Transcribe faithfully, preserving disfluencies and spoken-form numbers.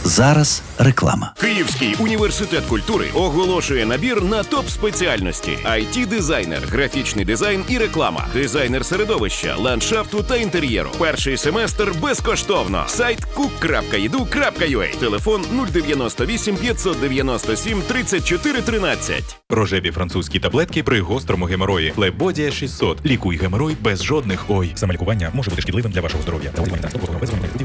Зараз реклама. Київський університет культури оголошує набір на топ-спеціальності: ай ті-дизайнер, графічний дизайн і реклама, дизайнер середовища, ландшафту та інтер'єру. Перший семестр безкоштовно. Сайт кук крапка і ді ю крапка ю а. Телефон нуль дев'яносто вісім п'ятсот дев'яносто сім тридцять чотири тринадцять. Рожеві французькі таблетки при гострому геморої. Флебодія шістсот. Лікуй геморой без жодних ой. Саме лікування може бути шкідливим для вашого здоров'я.